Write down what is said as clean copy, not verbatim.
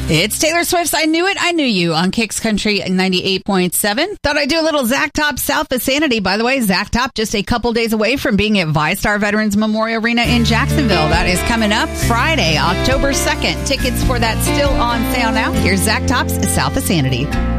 It's Taylor Swift's I Knew It, I Knew You on Kicks Country 98.7. Thought I'd do a little Zack Top South of Sanity. By the way, Zack Top just a couple days away from being at VyStar Veterans Memorial Arena in Jacksonville. That is coming up Friday, October 2nd. Tickets for that still on sale now. Here's Zack Top's South of Sanity.